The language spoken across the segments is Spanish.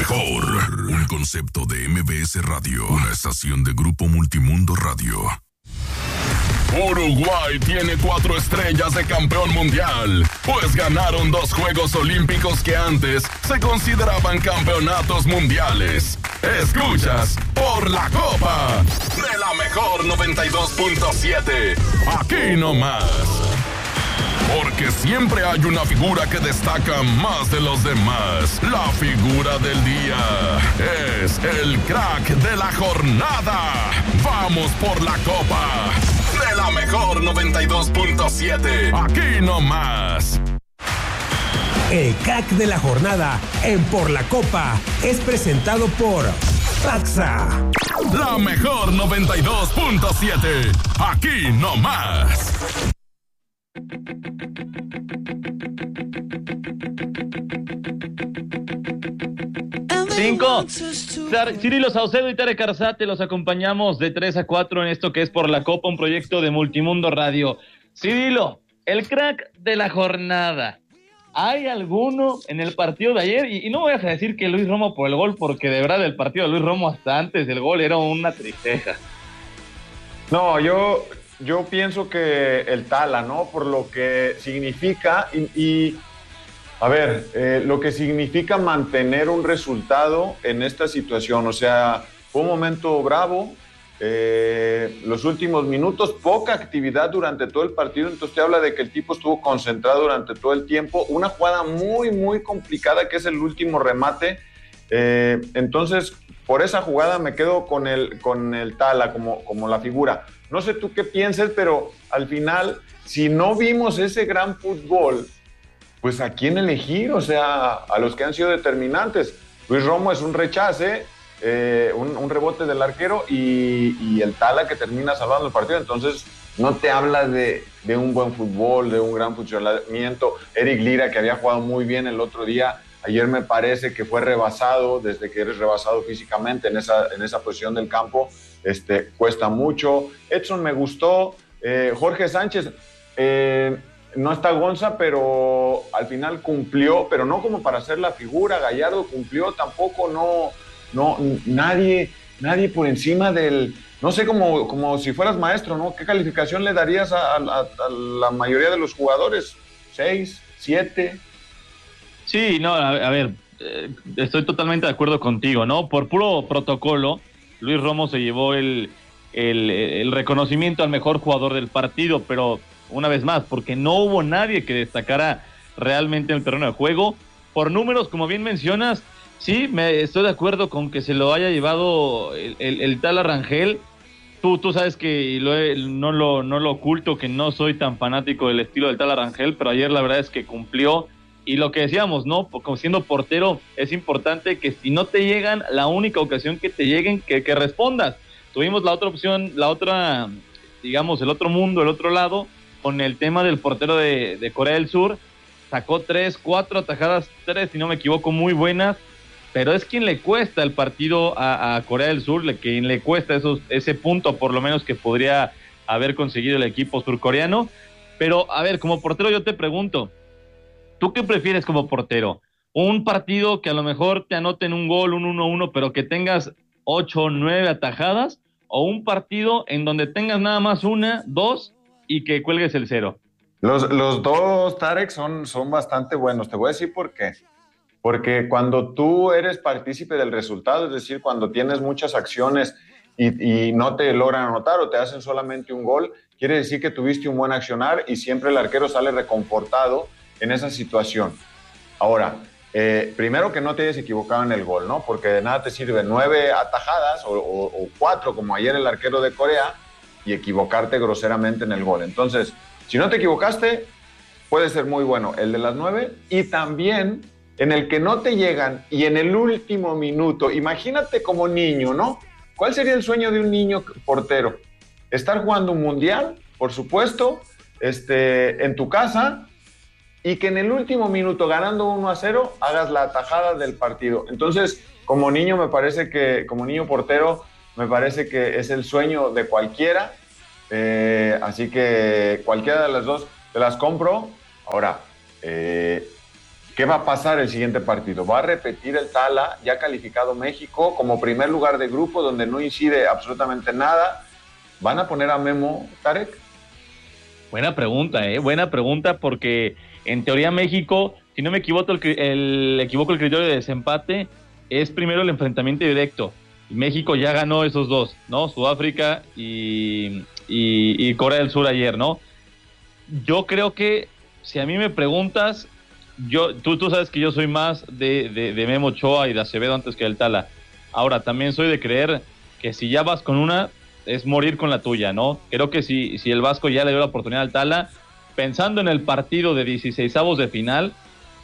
mejor. Un concepto de MBS Radio. Una estación de Grupo Multimundo Radio. Uruguay tiene 4 estrellas de campeón mundial, pues ganaron 2 Juegos Olímpicos que antes se consideraban campeonatos mundiales. Escuchas Por la Copa de la Mejor 92.7. Aquí nomás. Porque siempre hay una figura que destaca más de los demás. La figura del día es el crack de la jornada. Vamos por la Copa de la Mejor 92.7. Aquí nomás. El crack de la jornada en Por la Copa es presentado por Paxa. La Mejor 92.7. Aquí nomás. 5. Cirilo Saucedo y Tere Carzate los acompañamos de 3 a 4 en esto que es Por la Copa, un proyecto de Multimundo Radio. Cirilo, el crack de la jornada. ¿Hay alguno en el partido de ayer? Y no voy a decir que Luis Romo por el gol, porque de verdad el partido de Luis Romo hasta antes del gol era una tristeza. No, yo pienso que el Tala, ¿no? Por lo que significa a ver, lo que significa mantener un resultado en esta situación. O sea, fue un momento bravo, los últimos minutos, poca actividad durante todo el partido, entonces te habla de que el tipo estuvo concentrado durante todo el tiempo. Una jugada muy, muy complicada que es el último remate. Entonces, por esa jugada me quedo con el Tala como la figura. No sé tú qué pienses, pero al final, si no vimos ese gran fútbol, pues ¿a quién elegir? O sea, a los que han sido determinantes. Luis Romo es un rechace, un rebote del arquero y el Tala que termina salvando el partido. Entonces, no te habla de un buen fútbol, de un gran funcionamiento. Eric Lira, que había jugado muy bien el otro día, ayer me parece que fue rebasado. Desde que eres rebasado físicamente en esa posición del campo, cuesta mucho. Edson me gustó. Jorge Sánchez, no está Gonza, pero al final cumplió, pero no como para hacer la figura. Gallardo cumplió, tampoco, no, nadie por encima del, no sé, como si fueras maestro, ¿no? ¿Qué calificación le darías a la mayoría de los jugadores? ¿6, 7? Sí, no, a ver, estoy totalmente de acuerdo contigo, ¿no? Por puro protocolo, Luis Romo se llevó el reconocimiento al mejor jugador del partido, pero una vez más, porque no hubo nadie que destacara realmente en el terreno de juego. Por números, como bien mencionas, sí, estoy de acuerdo con que se lo haya llevado el Tala Rangel. Tú sabes que no lo oculto, que no soy tan fanático del estilo del Tala Rangel, pero ayer la verdad es que cumplió. Y lo que decíamos, ¿no? Como siendo portero, es importante que si no te llegan, la única ocasión que te lleguen, que respondas. Tuvimos la otra opción, digamos, el otro mundo, el otro lado, con el tema del portero de Corea del Sur. Sacó 4 atajadas, 3, si no me equivoco, muy buenas, pero es quien le cuesta el partido a Corea del Sur, quien le cuesta ese punto, por lo menos, que podría haber conseguido el equipo surcoreano. Pero, a ver, como portero yo te pregunto, ¿tú qué prefieres como portero? ¿Un partido que a lo mejor te anoten un gol, un 1-1, pero que tengas 8 o 9 atajadas? ¿O un partido en donde tengas nada más 1, 2 y que cuelgues el 0? Los dos, Tarek, son bastante buenos. Te voy a decir por qué. Porque cuando tú eres partícipe del resultado, es decir, cuando tienes muchas acciones y no te logran anotar o te hacen solamente un gol, quiere decir que tuviste un buen accionar y siempre el arquero sale reconfortado en esa situación. Ahora, primero que no te hayas equivocado en el gol, ¿no? Porque de nada te sirve 9 atajadas o 4, como ayer el arquero de Corea, y equivocarte groseramente en el gol. Entonces, si no te equivocaste, puede ser muy bueno el de las 9, y también en el que no te llegan y en el último minuto. Imagínate como niño, ¿no? ¿Cuál sería el sueño de un niño portero? Estar jugando un mundial, por supuesto, en tu casa, y que en el último minuto, ganando 1-0, hagas la atajada del partido. Entonces, como niño como niño portero, me parece que es el sueño de cualquiera, así que cualquiera de las dos te las compro. Ahora, ¿Qué va a pasar el siguiente partido? ¿Va a repetir el Tala, ya calificado México, como primer lugar de grupo, donde no incide absolutamente nada? ¿Van a poner a Memo, Tarek? Buena pregunta, porque en teoría México, si no me equivoco, el criterio de desempate es primero el enfrentamiento directo. Y México ya ganó esos dos, ¿no? Sudáfrica y Corea del Sur ayer, ¿no? Yo creo que, si a mí me preguntas, tú sabes que yo soy más de Memo Ochoa y de Acevedo antes que del Tala. Ahora, también soy de creer que si ya vas con una, es morir con la tuya, ¿no? Creo que si el Vasco ya le dio la oportunidad al Tala, pensando en el partido de 16avos de final,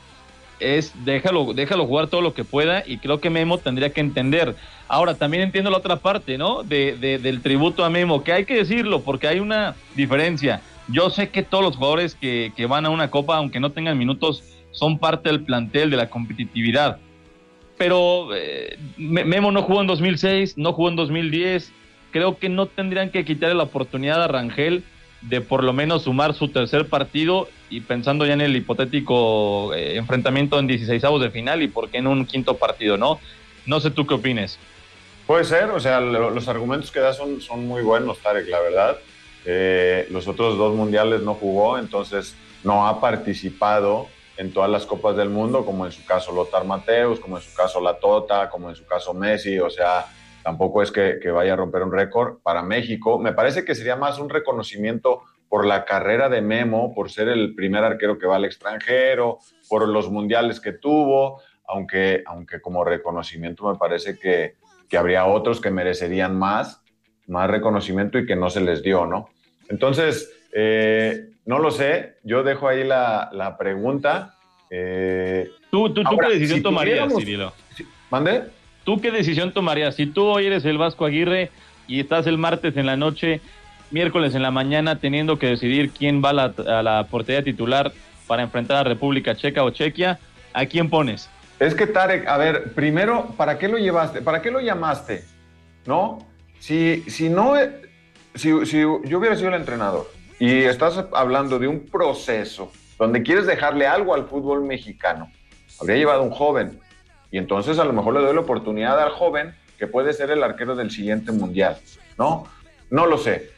déjalo jugar todo lo que pueda, y creo que Memo tendría que entender. Ahora, también entiendo la otra parte, ¿no? Del tributo a Memo, que hay que decirlo, porque hay una diferencia. Yo sé que todos los jugadores que van a una copa, aunque no tengan minutos, son parte del plantel, de la competitividad. Pero Memo no jugó en 2006, no jugó en 2010. Creo que no tendrían que quitarle la oportunidad a Rangel de por lo menos sumar su tercer partido, y pensando ya en el hipotético enfrentamiento en 16avos de final, y por qué en un quinto partido, ¿no? No sé tú qué opines. Puede ser, o sea, los argumentos que da son muy buenos, Tarek, la verdad. Los otros 2 mundiales no jugó, entonces no ha participado en todas las copas del mundo, como en su caso Lothar Matthäus, como en su caso La Tota, como en su caso Messi. O sea, tampoco es que vaya a romper un récord para México. Me parece que sería más un reconocimiento por la carrera de Memo, por ser el primer arquero que va al extranjero, por los mundiales que tuvo, aunque como reconocimiento me parece que habría otros que merecerían más reconocimiento y que no se les dio, ¿no? Entonces, no lo sé, yo dejo ahí la pregunta. ¿Tú qué decisión tomarías, Cirilo? ¿Mande? ¿Tú qué decisión tomarías? Si tú hoy eres el Vasco Aguirre y estás el martes en la noche, miércoles en la mañana, teniendo que decidir quién va a la portería titular para enfrentar a República Checa o Chequia, ¿a quién pones? Es que, Tarek, a ver, primero, ¿para qué lo llevaste? ¿Para qué lo llamaste? ¿No? Si yo hubiera sido el entrenador y estás hablando de un proceso donde quieres dejarle algo al fútbol mexicano, habría llevado a un joven, y entonces a lo mejor le doy la oportunidad al joven que puede ser el arquero del siguiente mundial, ¿no? No lo sé.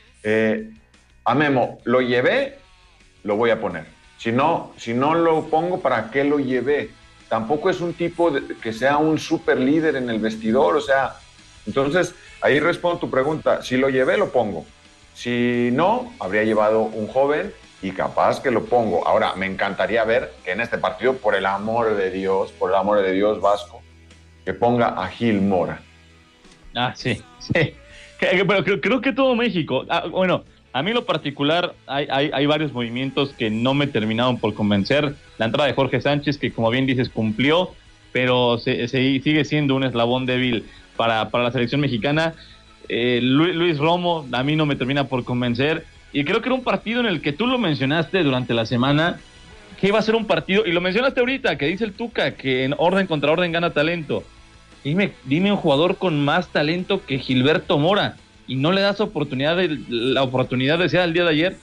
A Memo, ¿lo llevé? Lo voy a poner. Si no lo pongo, ¿para qué lo llevé? Tampoco es un tipo que sea un super líder en el vestidor, o sea, entonces ahí respondo tu pregunta. Si lo llevé, lo pongo. Si no, habría llevado un joven y capaz que lo pongo. Ahora, me encantaría ver que en este partido, por el amor de Dios, Vasco, que ponga a Gil Mora. Ah, sí. Pero creo que todo México. Bueno, a mí en lo particular hay varios movimientos que no me terminaron por convencer. La entrada de Jorge Sánchez, que como bien dices cumplió, pero sigue siendo un eslabón débil para la selección mexicana. Luis Romo a mí no me termina por convencer, y creo que era un partido en el que tú lo mencionaste durante la semana, que iba a ser un partido, y lo mencionaste ahorita, que dice el Tuca que en orden contra orden gana talento. Dime un jugador con más talento que Gilberto Mora, y no le das la oportunidad de ser el día de ayer.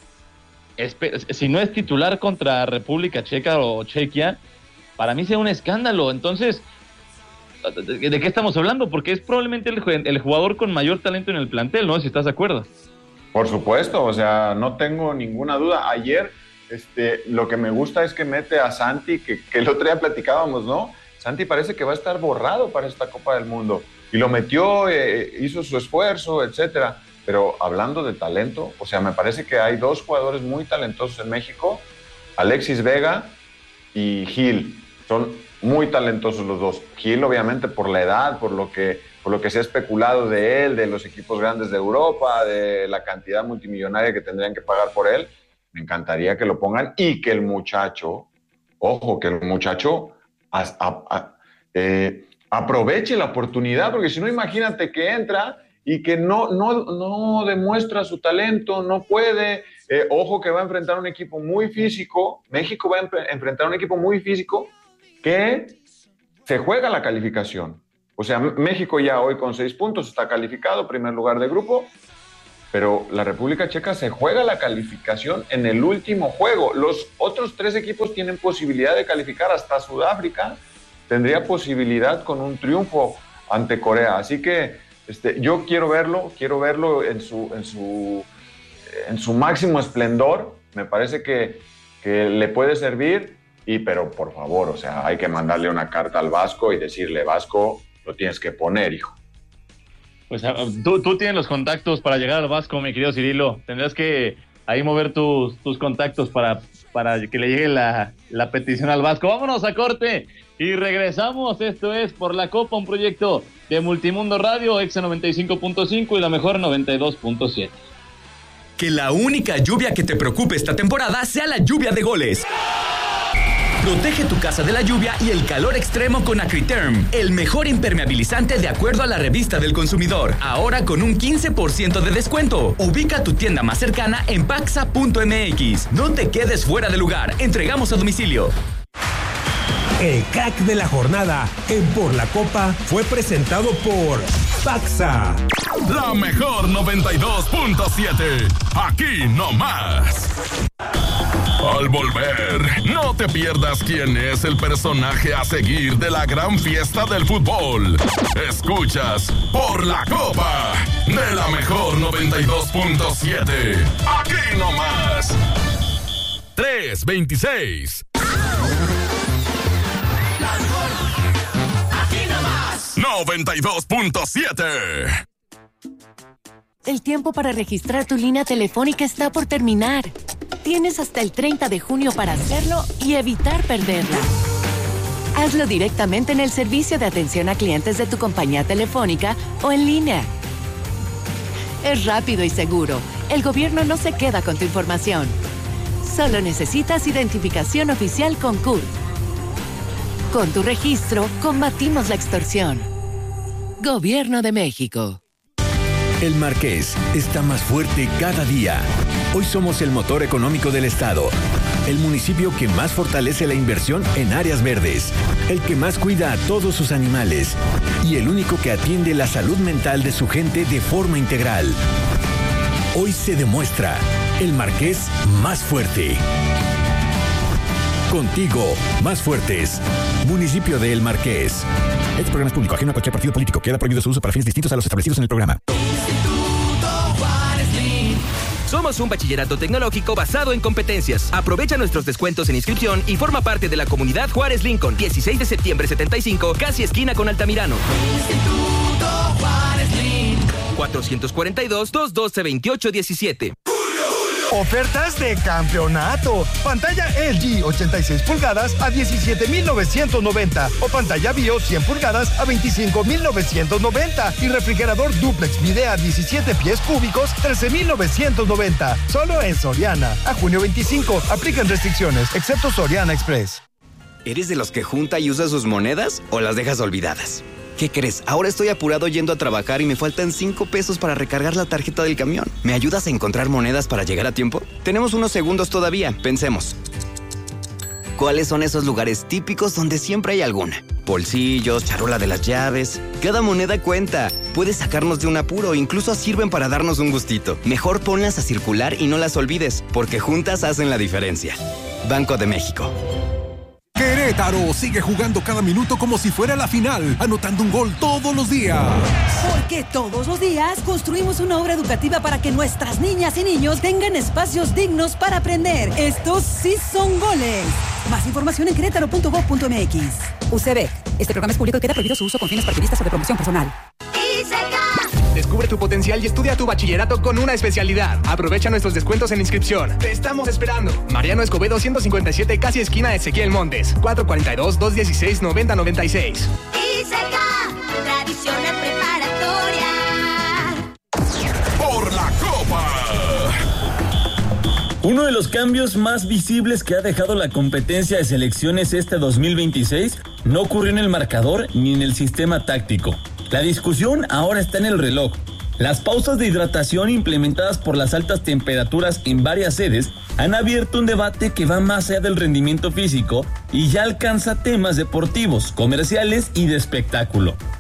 Si no es titular contra República Checa o Chequia, para mí sea un escándalo. Entonces, ¿de qué estamos hablando? Porque es probablemente el jugador con mayor talento en el plantel, ¿no? Si estás de acuerdo. Por supuesto, o sea, no tengo ninguna duda. Ayer, lo que me gusta es que mete a Santi, que el otro día platicábamos, ¿no? Santi parece que va a estar borrado para esta Copa del Mundo. Y lo metió, hizo su esfuerzo, etcétera. Pero hablando de talento, o sea, me parece que hay 2 jugadores muy talentosos en México, Alexis Vega y Gil. Son muy talentosos los dos. Gil, obviamente, por la edad, por lo que se ha especulado de él, de los equipos grandes de Europa, de la cantidad multimillonaria que tendrían que pagar por él. Me encantaría que lo pongan, y que el muchacho, aproveche la oportunidad, porque si no, imagínate que entra y que no demuestra su talento, no puede. Ojo que va a enfrentar un equipo muy físico. México va a enfrentar un equipo muy físico que se juega la calificación. O sea, México ya hoy con 6 puntos está calificado, primer lugar de grupo, pero la República Checa se juega la calificación en el último juego. Los otros 3 equipos tienen posibilidad de calificar, hasta Sudáfrica tendría posibilidad con un triunfo ante Corea. Así que yo quiero verlo en su máximo esplendor. Me parece que le puede servir, pero por favor, o sea, hay que mandarle una carta al Vasco y decirle: Vasco, lo tienes que poner, hijo. Pues tú tienes los contactos para llegar al Vasco, mi querido Cirilo. Tendrás que ahí mover tus contactos para que le llegue la petición al Vasco. Vámonos a corte y regresamos. Esto es Por la Copa, un proyecto de Multimundo Radio, Exa 95.5 y la mejor 92.7. Que la única lluvia que te preocupe esta temporada sea la lluvia de goles. Protege tu casa de la lluvia y el calor extremo con Acriterm, el mejor impermeabilizante de acuerdo a la revista del consumidor. Ahora con un 15% de descuento. Ubica tu tienda más cercana en paxa.mx. No te quedes fuera de lugar. Entregamos a domicilio. El crack de la jornada en Por la Copa fue presentado por Paxa. La mejor 92.7. Aquí nomás. Al volver, no te pierdas quién es el personaje a seguir de la gran fiesta del fútbol. Escuchas Por la Copa de la mejor 92.7. Aquí nomás. 326. Aquí nomás. 92.7. El tiempo para registrar tu línea telefónica está por terminar. Tienes hasta el 30 de junio para hacerlo y evitar perderla. Hazlo directamente en el servicio de atención a clientes de tu compañía telefónica o en línea. Es rápido y seguro. El gobierno no se queda con tu información. Solo necesitas identificación oficial con CURP. Con tu registro, combatimos la extorsión. Gobierno de México. El Marqués está más fuerte cada día. Hoy somos el motor económico del estado, el municipio que más fortalece la inversión en áreas verdes, el que más cuida a todos sus animales y el único que atiende la salud mental de su gente de forma integral. Hoy se demuestra el Marqués más fuerte. Contigo, más fuertes. Municipio de El Marqués. Este programa es público, ajeno a cualquier partido político. Queda prohibido su uso para fines distintos a los establecidos en el programa. Somos un bachillerato tecnológico basado en competencias. Aprovecha nuestros descuentos en inscripción y forma parte de la comunidad Juárez Lincoln. 16 de septiembre 75, casi esquina con Altamirano. Instituto Juárez Lincoln. 442-212-2817. Ofertas de campeonato. Pantalla LG 86 pulgadas a 17,990 o pantalla BIOS 100 pulgadas a 25,990 y refrigerador dúplex Midea 17 pies cúbicos 13,990. Solo en Soriana. A junio 25. Aplican restricciones, excepto Soriana Express. ¿Eres de los que junta y usa sus monedas o las dejas olvidadas? ¿Qué crees? Ahora estoy apurado yendo a trabajar y me faltan 5 pesos para recargar la tarjeta del camión. ¿Me ayudas a encontrar monedas para llegar a tiempo? Tenemos unos segundos todavía. Pensemos. ¿Cuáles son esos lugares típicos donde siempre hay alguna? Bolsillos, charola de las llaves. Cada moneda cuenta. Puedes sacarnos de un apuro, incluso sirven para darnos un gustito. Mejor ponlas a circular y no las olvides, porque juntas hacen la diferencia. Banco de México. Querétaro sigue jugando cada minuto como si fuera la final, anotando un gol todos los días. Porque todos los días construimos una obra educativa para que nuestras niñas y niños tengan espacios dignos para aprender. Estos sí son goles. Más información en querétaro.gov.mx. UCB. Este programa es público y queda prohibido su uso con fines partidistas o de promoción personal. Descubre tu potencial y estudia tu bachillerato con una especialidad. Aprovecha nuestros descuentos en inscripción. Te estamos esperando. Mariano Escobedo 157, casi esquina de Ezequiel Montes. 442-216-9096. ISECA, tradicional preparatoria. Por la Copa. Uno de los cambios más visibles que ha dejado la competencia de selecciones este 2026 no ocurrió en el marcador ni en el sistema táctico. La discusión ahora está en el reloj. Las pausas de hidratación implementadas por las altas temperaturas en varias sedes han abierto un debate que va más allá del rendimiento físico y ya alcanza temas deportivos, comerciales y de espectáculo.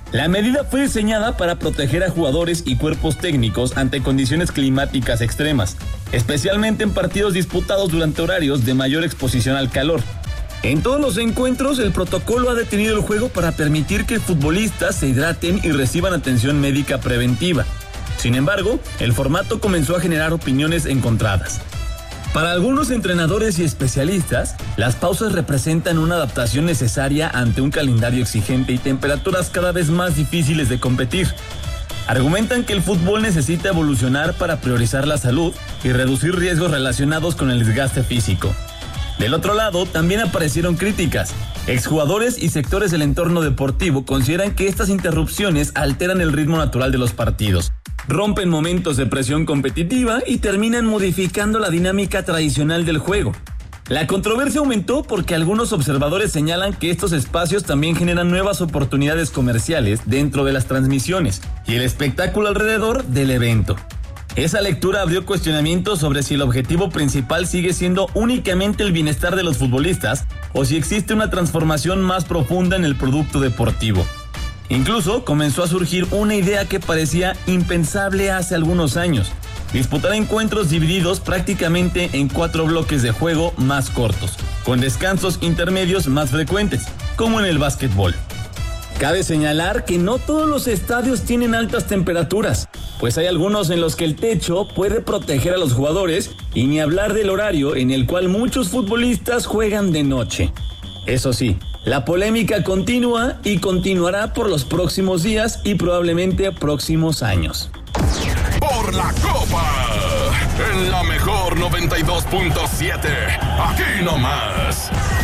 La medida fue diseñada para proteger a jugadores y cuerpos técnicos ante condiciones climáticas extremas, especialmente en partidos disputados durante horarios de mayor exposición al calor. En todos los encuentros, el protocolo ha detenido el juego para permitir que futbolistas se hidraten y reciban atención médica preventiva. Sin embargo, el formato comenzó a generar opiniones encontradas. Para algunos entrenadores y especialistas, las pausas representan una adaptación necesaria ante un calendario exigente y temperaturas cada vez más difíciles de competir. Argumentan que el fútbol necesita evolucionar para priorizar la salud y reducir riesgos relacionados con el desgaste físico. Del otro lado, también aparecieron críticas. Exjugadores y sectores del entorno deportivo consideran que estas interrupciones alteran el ritmo natural de los partidos, rompen momentos de presión competitiva y terminan modificando la dinámica tradicional del juego. La controversia aumentó porque algunos observadores señalan que estos espacios también generan nuevas oportunidades comerciales dentro de las transmisiones y el espectáculo alrededor del evento. Esa lectura abrió cuestionamientos sobre si el objetivo principal sigue siendo únicamente el bienestar de los futbolistas o si existe una transformación más profunda en el producto deportivo. Incluso comenzó a surgir una idea que parecía impensable hace algunos años: disputar encuentros divididos prácticamente en 4 bloques de juego más cortos, con descansos intermedios más frecuentes, como en el básquetbol. Cabe señalar que no todos los estadios tienen altas temperaturas, pues hay algunos en los que el techo puede proteger a los jugadores, y ni hablar del horario en el cual muchos futbolistas juegan de noche. Eso sí, la polémica continúa y continuará por los próximos días y probablemente próximos años. Por la Copa, en la mejor 92.7, aquí nomás.